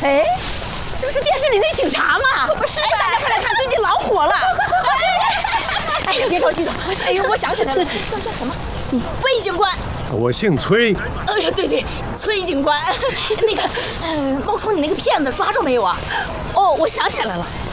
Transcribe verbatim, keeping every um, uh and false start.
哎，这不是电视里那警察吗？ 不是， 哎，大家快来看，最近老火了。哎呀，别着急走。哎呀，我想起来了，叫叫什么？魏警官。 我姓崔。 哎呀，对对，崔警官。那个，呃，冒充你那个骗子抓着没有啊？ 哦，我想起来了。